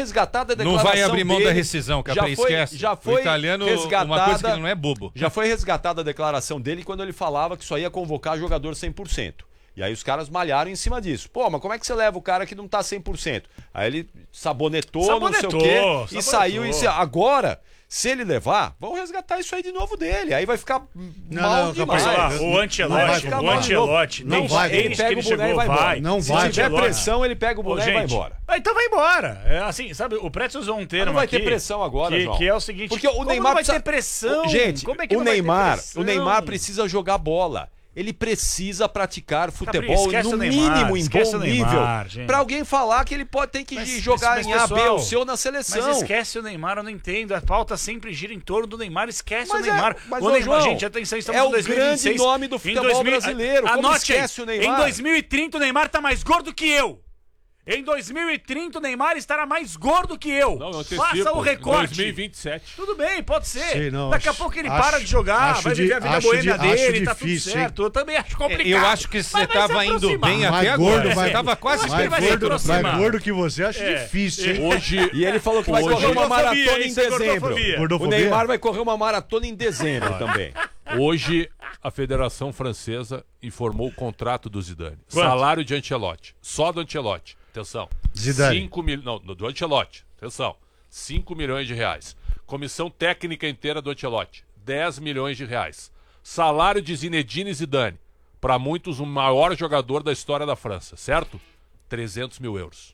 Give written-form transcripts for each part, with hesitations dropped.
resgatada a declaração Não vai abrir mão dele, da rescisão, Capri, esquece. Já foi o italiano, resgatada, uma coisa que ele não é bobo. Já foi resgatada a declaração dele quando ele falava que só ia convocar jogador 100%. E aí os caras malharam em cima disso. Pô, mas como é que você leva o cara que não tá 100%? Aí ele sabonetou não sei o quê, e saiu. Agora, se ele levar, vão resgatar isso aí de novo dele. Aí vai ficar mal demais. O Ancelotti não vai. Ele pega o boné e vai embora. Não se vai. tiver pressão, ele pega o boné e vai embora. Então vai embora. É assim, sabe, o Pretz usou um termo não vai aqui, ter pressão agora, João. que é o seguinte, porque o Neymar não vai ter pressão? Gente, como é que o Neymar precisa jogar bola. Ele precisa praticar futebol no mínimo em bom nível para alguém falar que ele tem que jogar em A, B ou C ou na seleção. Mas esquece o Neymar, eu não entendo. A pauta sempre gira em torno do Neymar. Esquece o Neymar. O Neymar, João, gente, atenção, estamos em 2026. É o grande nome do futebol brasileiro. Como esquece o Neymar? Em 2030 o Neymar tá mais gordo que eu. Em 2030 o Neymar estará mais gordo que eu. Faça o recorte. 2027. Tudo bem, pode ser. Sei, não, Daqui a pouco ele para de jogar, vai viver a vida boêmia dele, tá tudo certo. Eu também acho complicado. Eu acho que você tava indo bem até agora. Você tava quase mais gordo que você, acho difícil, hein? Hoje, e ele falou que vai correr uma maratona em dezembro. O Neymar vai correr uma maratona em dezembro também. Hoje, a Federação Francesa informou o contrato do Zidane. Salário de Ancelotti. Só do Ancelotti. Atenção. Zidane. Do Ancelotti. Atenção. 5 milhões de reais. Comissão técnica inteira do Ancelotti. 10 milhões de reais. Salário de Zinedine Zidane. Para muitos, o maior jogador da história da França. Certo? 300 mil euros.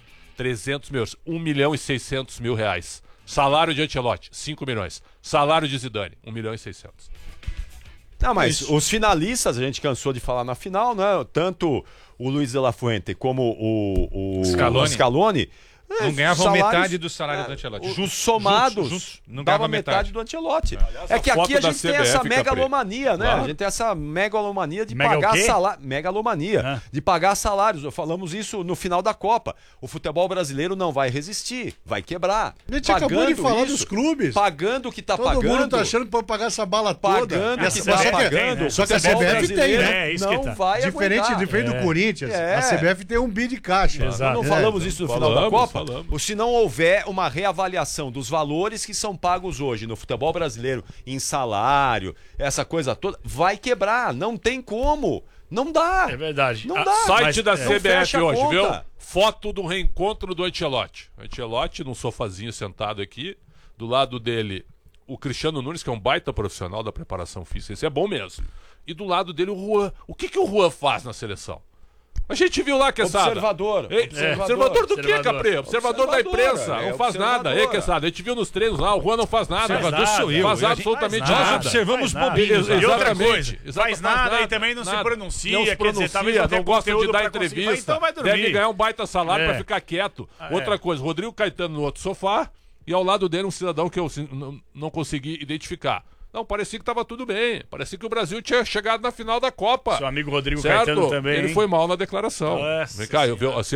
300 mil euros. 1 milhão e 600 mil reais. Salário de Ancelotti. 5 milhões. Salário de Zidane. 1 milhão e 600. Não, mas os finalistas, a gente cansou de falar na final, né? Tanto o Luiz de la Fuente como o Scaloni não ganhavam metade do salário do Ancelotti. Somados, não dava metade do Ancelotti. É que aqui a gente tem essa megalomania, né? A gente tem essa megalomania de pagar salário. Megalomania de pagar salários. Falamos isso no final da Copa. O futebol brasileiro não vai resistir, vai quebrar. A gente acabou de falar dos clubes. Pagando o que tá pagando. Todo mundo tá achando que pode pagar essa bala toda. Pagando o que tá pagando. Só que a CBF tem, né? Não vai aguentar. Diferente do Corinthians, a CBF tem um bi de caixa. Não falamos isso no final da Copa? Se não houver uma reavaliação dos valores que são pagos hoje no futebol brasileiro em salário, essa coisa toda, vai quebrar. Não tem como. Não dá. É verdade. Não dá. Site da CBF hoje, viu? Foto do reencontro do Ancelotti. Ancelotti num sofazinho sentado aqui. Do lado dele, o Cristiano Nunes, que é um baita profissional da preparação física. Esse é bom mesmo. E do lado dele, o Juan. O que o Juan faz na seleção? A gente viu lá, Quesada. Observador do quê, Capri? Observador da imprensa. Não faz nada. Quesada, a gente viu nos treinos lá, o Juan não faz nada. Observador sou eu. Faz absolutamente nada. Nós observamos bobinhos. Exatamente. Faz nada e também não se pronuncia. Quer dizer, talvez não gosta de dar entrevista. Então vai dormir. Deve ganhar um baita salário pra ficar quieto. Outra coisa, Rodrigo Caetano no outro sofá e ao lado dele um cidadão que eu não consegui identificar. Não, parecia que estava tudo bem. Parecia que o Brasil tinha chegado na final da Copa. Seu amigo Rodrigo Caetano também. Ele foi mal na declaração. Vem cá,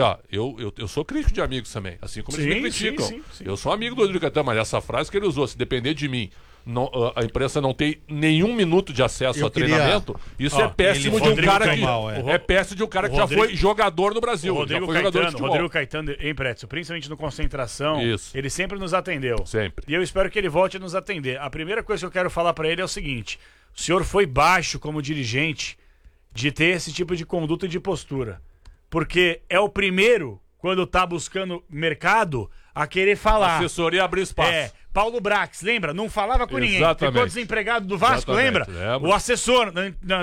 eu sou crítico de amigos também. Assim como eles me criticam. Sim. Eu sou amigo do Rodrigo Caetano, mas essa frase que ele usou, se depender de mim, a imprensa não tem nenhum minuto de acesso a treinamento, isso é péssimo de um cara que. É péssimo de um cara que já foi jogador no Brasil. O Rodrigo Caetano, em Pretzel, principalmente no Concentração, ele sempre nos atendeu. Sempre. E eu espero que ele volte a nos atender. A primeira coisa que eu quero falar pra ele é o seguinte: o senhor foi baixo como dirigente de ter esse tipo de conduta e de postura. Porque é o primeiro, quando tá buscando mercado, a querer falar. Assessoria abrir espaço. Paulo Brax, lembra? Não falava com ninguém. Ficou desempregado do Vasco, lembra? O assessor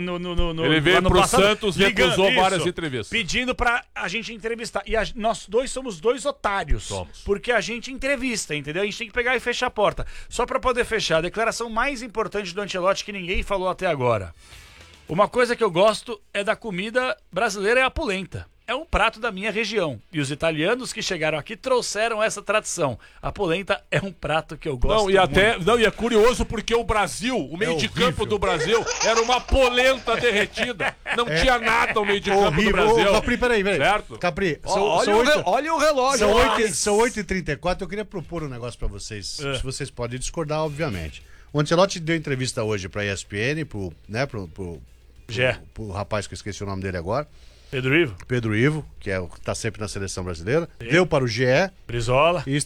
ele veio no pro passado, Santos e recusou várias entrevistas. Pedindo pra a gente entrevistar. E nós dois somos dois otários. Porque a gente entrevista, entendeu? A gente tem que pegar e fechar a porta. Só pra poder fechar, a declaração mais importante do Ancelotti que ninguém falou até agora. Uma coisa que eu gosto é da comida brasileira, é a polenta. É um prato da minha região. E os italianos que chegaram aqui trouxeram essa tradição. A polenta é um prato que eu gosto muito. E é curioso porque o Brasil, o meio de campo do Brasil, era uma polenta derretida. Não tinha nada o meio de campo do Brasil. Capri, peraí. Certo? Capri, olha o relógio. São 8h34. Eu queria propor um negócio pra vocês. Se vocês podem discordar, obviamente. O Ancelotti deu entrevista hoje pra ESPN, pro rapaz que eu esqueci o nome dele agora. Pedro Ivo, que tá sempre na seleção brasileira. Deu para o GE. Brizola. E